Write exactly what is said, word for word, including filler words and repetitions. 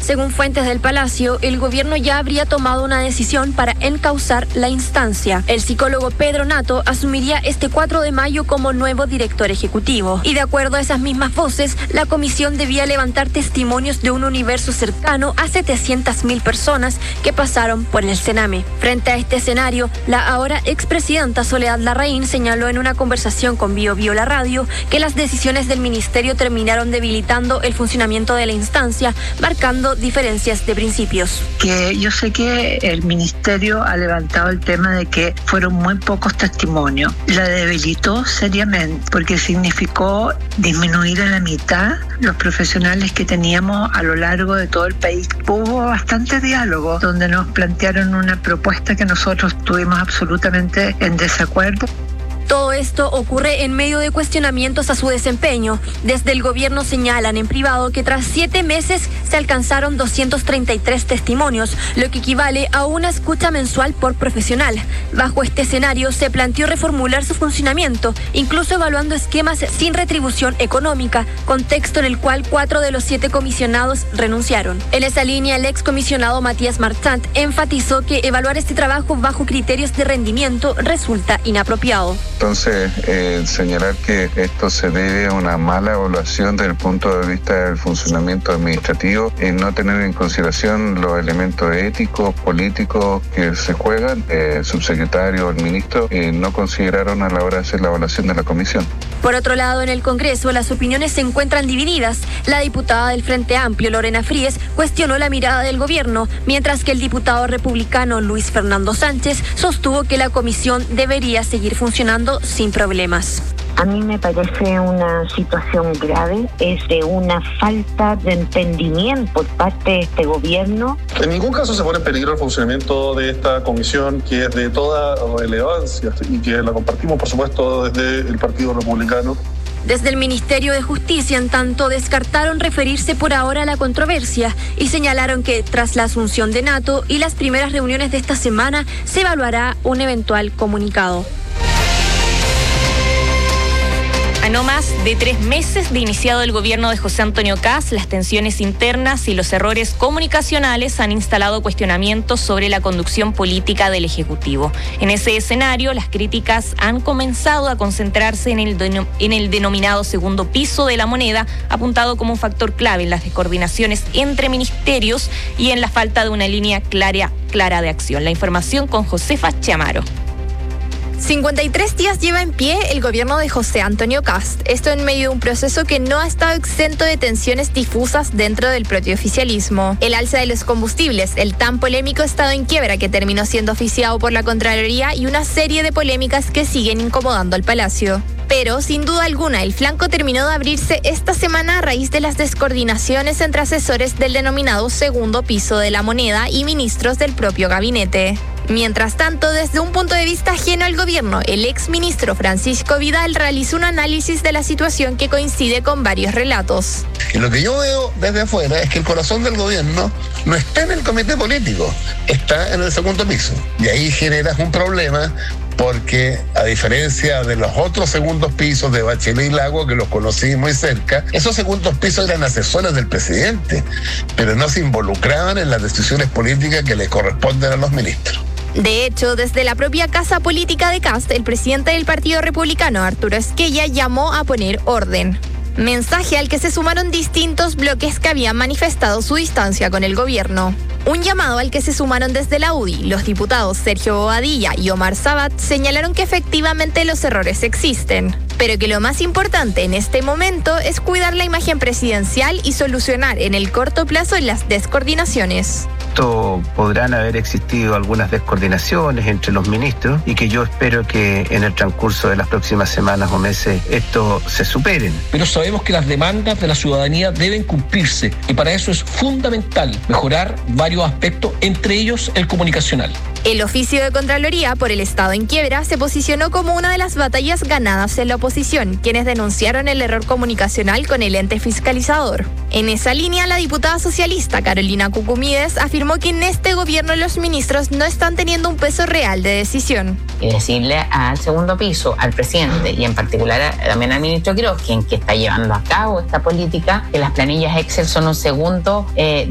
Según fuentes del Palacio, el gobierno ya habría tomado una decisión para encauzar la instancia. El psicólogo Pedro Nato asumiría este cuatro de mayo como nuevo director ejecutivo. Y de acuerdo a esas mismas voces, la comisión debía levantar testimonios de un universo cercano a setecientas mil personas que pasaron por el Sename. Frente a este escenario, la ahora expresidenta Soledad Larraín señaló en una conversación con Bio Bio La Radio que las decisiones del ministerio terminaron debilitando el funcionamiento de la instancia, marcando diferencias de principios. Que yo sé que el ministerio ha levantado el tema de que fueron muy pocos testimonios. La debilitó seriamente porque significó disminuir a la mitad los profesionales que teníamos a lo largo de todo el país. Hubo bastante diálogo donde nos plantearon una propuesta que nosotros estuvimos absolutamente en desacuerdo. Todo esto ocurre en medio de cuestionamientos a su desempeño. Desde el gobierno señalan en privado que tras siete meses se alcanzaron doscientos treinta y tres testimonios, lo que equivale a una escucha mensual por profesional. Bajo este escenario se planteó reformular su funcionamiento, incluso evaluando esquemas sin retribución económica, contexto en el cual cuatro de los siete comisionados renunciaron. En esa línea, el excomisionado Matías Marchant enfatizó que evaluar este trabajo bajo criterios de rendimiento resulta inapropiado. Entonces, eh, señalar que esto se debe a una mala evaluación desde el punto de vista del funcionamiento administrativo, en no tener en consideración los elementos éticos, políticos que se juegan, eh, el subsecretario o el ministro eh, no consideraron a la hora de hacer la evaluación de la comisión. Por otro lado, en el Congreso las opiniones se encuentran divididas. La diputada del Frente Amplio, Lorena Fríes, cuestionó la mirada del gobierno, mientras que el diputado republicano Luis Fernando Sánchez sostuvo que la comisión debería seguir funcionando sin problemas. A mí me parece una situación grave, es de una falta de entendimiento por parte de este gobierno. En ningún caso se pone en peligro el funcionamiento de esta comisión, que es de toda relevancia y que la compartimos, por supuesto, desde el Partido Republicano. Desde el Ministerio de Justicia, en tanto, descartaron referirse por ahora a la controversia y señalaron que tras la asunción de Nato y las primeras reuniones de esta semana se evaluará un eventual comunicado. A no más de tres meses de iniciado el gobierno de José Antonio Kast, las tensiones internas y los errores comunicacionales han instalado cuestionamientos sobre la conducción política del Ejecutivo. En ese escenario, las críticas han comenzado a concentrarse en el, denom- en el denominado segundo piso de la moneda, apuntado como un factor clave en las descoordinaciones entre ministerios y en la falta de una línea clara, clara de acción. La información con Josefa Chamaro. cincuenta y tres días lleva en pie el gobierno de José Antonio Kast. Esto en medio de un proceso que no ha estado exento de tensiones difusas dentro del propio oficialismo. El alza de los combustibles, el tan polémico estado en quiebra que terminó siendo oficiado por la Contraloría y una serie de polémicas que siguen incomodando al Palacio. Pero, sin duda alguna, el flanco terminó de abrirse esta semana a raíz de las descoordinaciones entre asesores del denominado segundo piso de la moneda y ministros del propio gabinete. Mientras tanto, desde un punto de vista ajeno al gobierno, el exministro Francisco Vidal realizó un análisis de la situación que coincide con varios relatos. Y lo que yo veo desde afuera es que el corazón del gobierno no está en el comité político, está en el segundo piso. Y ahí generas un problema porque, a diferencia de los otros segundos pisos de Bachelet y Lago, que los conocí muy cerca, esos segundos pisos eran asesores del presidente, pero no se involucraban en las decisiones políticas que le corresponden a los ministros. De hecho, desde la propia casa política de Kast, el presidente del Partido Republicano, Arturo Esquella, llamó a poner orden. Mensaje al que se sumaron distintos bloques que habían manifestado su distancia con el gobierno. Un llamado al que se sumaron desde la U D I. Los diputados Sergio Bobadilla y Omar Sabat señalaron que efectivamente los errores existen, pero que lo más importante en este momento es cuidar la imagen presidencial y solucionar en el corto plazo las descoordinaciones. Podrán haber existido algunas descoordinaciones entre los ministros y que yo espero que en el transcurso de las próximas semanas o meses esto se superen. Pero sabemos que las demandas de la ciudadanía deben cumplirse y para eso es fundamental mejorar varios aspectos, entre ellos el comunicacional. El oficio de Contraloría por el Estado en quiebra se posicionó como una de las batallas ganadas en la oposición, quienes denunciaron el error comunicacional con el ente fiscalizador. En esa línea, la diputada socialista Carolina Cucumides afirmó que en este gobierno los ministros no están teniendo un peso real de decisión. Y decirle al segundo piso, al presidente y en particular también al ministro Quiroz, quien que está llevando a cabo esta política, que las planillas Excel son un segundo eh,